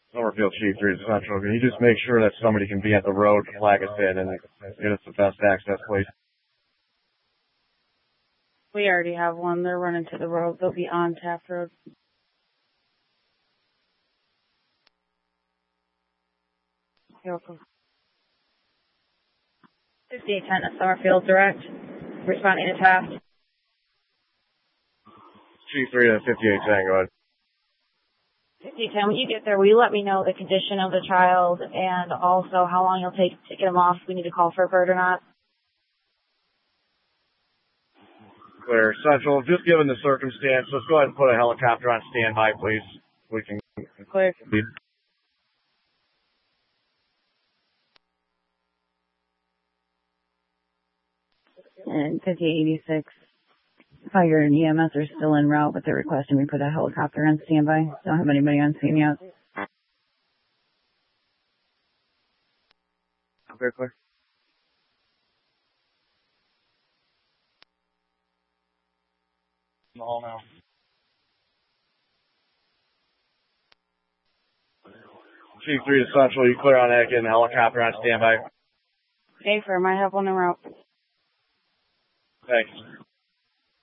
Summerfield Chief 3 to Central. Can you just make sure that somebody can be at the road to flag us in and get us the best access, please? We already have one. They're running to the road. They'll be on Taft Road. You're welcome. 5810 at Summerfield Direct. Responding to Taft. Chief 3 to 5810, go ahead. 5810, when you get there, will you let me know the condition of the child and also how long it'll take to get him off? We need to call for a bird or not. Clear. Central, just given the circumstance, let's go ahead and put a helicopter on standby, please. We can Clear. And 5886. Fire and EMS are still en route, but they're requesting we put a helicopter on standby. Don't have anybody on scene yet. Clear, clear. In the hall now. Chief 3 to Central, you clear on that, getting the helicopter on standby. Hey, firm, I have one en route. Thanks.